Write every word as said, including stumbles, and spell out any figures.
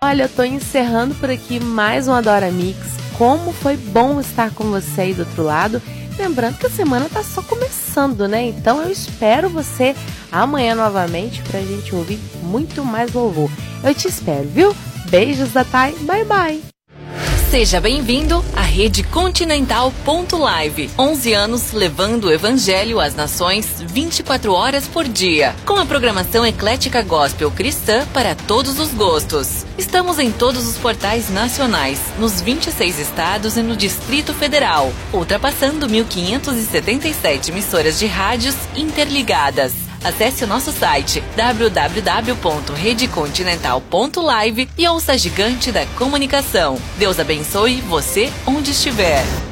Olha, eu tô encerrando por aqui mais um Adora Mix. Como foi bom estar com você aí do outro lado. Lembrando que a semana tá só começando, né? Então eu espero você amanhã novamente pra gente ouvir muito mais louvor. Eu te espero, viu? Beijos da Thay, bye bye! Seja bem-vindo à Rede Continental ponto live. onze anos levando o Evangelho às nações vinte e quatro horas por dia. Com a programação eclética gospel cristã para todos os gostos. Estamos em todos os portais nacionais, nos vinte e seis estados e no Distrito Federal, ultrapassando mil quinhentas e setenta e sete emissoras de rádios interligadas. Acesse o nosso site w w w ponto rede continental ponto live e ouça a gigante da comunicação. Deus abençoe você onde estiver.